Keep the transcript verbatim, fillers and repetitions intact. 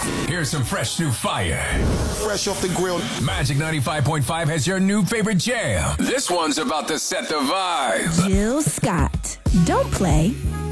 Here's some fresh new fire. Fresh off the grill. Magic ninety-five point five has your new favorite jam. This one's about to set the vibe. Jill Scott. Don't play,